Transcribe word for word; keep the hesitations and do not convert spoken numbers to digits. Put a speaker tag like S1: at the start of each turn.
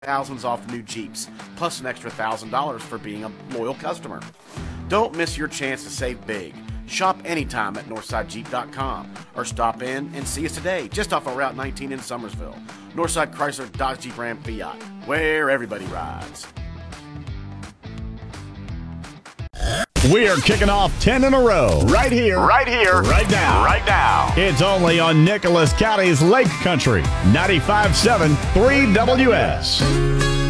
S1: thousands off new Jeeps, plus an extra one thousand dollars for being a loyal customer. Don't miss your chance to save big. Shop anytime at northside jeep dot com or stop in and see us today just off of Route nineteen in Summersville. Northside Chrysler Dodge Jeep Ram Fiat, where everybody rides.
S2: We are kicking off ten in a row right here,
S3: right here,
S2: right now,
S3: right now.
S2: It's only on Nicholas County's Lake Country, ninety-five point seven three W S.